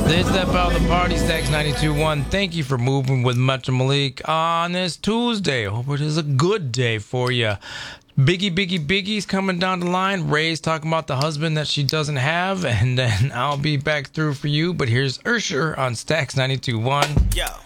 This is that about the party, Stacks 92.1. Thank you for moving with Metro Malik on this Tuesday. Hope it is a good day for you. Biggie's coming down the line. Ray's talking about the husband that she doesn't have, and then I'll be back through for you. But here's Ursher on Stacks 92.1. Yo.